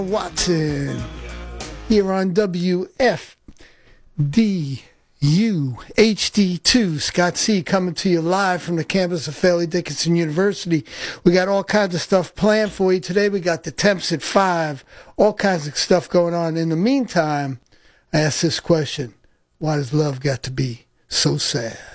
Watson here on WFDU HD2. Scott C. coming to you live from the campus of Fairleigh Dickinson University. We got all kinds of stuff planned for you today. We got the temps at 5, all kinds of stuff going on. In the meantime, I ask this question: why does love got to be so sad?